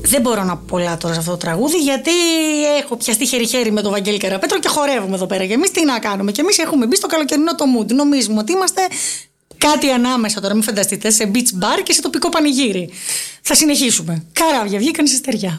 Δεν μπορώ να πω πολλά τώρα σε αυτό το τραγούδι, γιατί έχω πιαστεί χέρι-χέρι με τον Βαγγέλη Καραπέτρο και χορεύουμε εδώ πέρα. Και εμείς τι να κάνουμε. Και εμείς έχουμε μπει στο καλοκαιρινό το mood. Νομίζουμε ότι είμαστε κάτι ανάμεσα τώρα, μην φανταστείτε, σε beach bar και σε τοπικό πανηγύρι. Θα συνεχίσουμε. Καράβια βγήκαν σε στεριά.